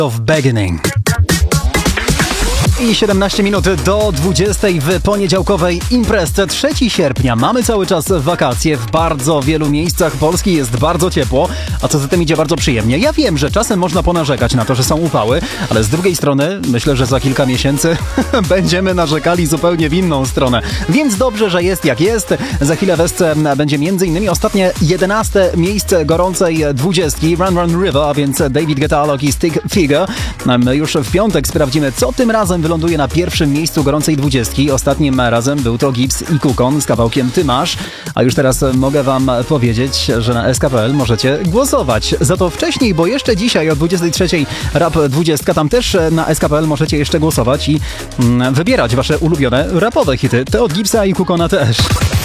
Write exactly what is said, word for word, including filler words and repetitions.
of Beginning. I siedemnaście minut do dwudziestej w poniedziałkowej imprezce. trzeciego sierpnia. Mamy cały czas wakacje. W bardzo wielu miejscach Polski jest bardzo ciepło, a co za tym idzie bardzo przyjemnie. Ja wiem, że czasem można ponarzekać na to, że są upały, ale z drugiej strony myślę, że za kilka miesięcy będziemy narzekali zupełnie w inną stronę. Więc dobrze, że jest jak jest. Za chwilę w Esce będzie m.in. ostatnie jedenaste miejsce gorącej dwudziestki. Run Run River, a więc David Guetta i Stick Figure. My już w piątek sprawdzimy, co tym razem wyląduje na pierwszym miejscu gorącej dwudziestki. Ostatnim razem był to Gibbs i Kukon z kawałkiem Ty masz. A już teraz mogę wam powiedzieć, że na S K P L możecie głosować. Za to wcześniej, bo jeszcze dzisiaj o dwudziestej trzeciej Rap dwudziestka, tam też na S K P L możecie jeszcze głosować i mm, wybierać wasze ulubione rapowe hity. Te od Gibbsa i Kukona też.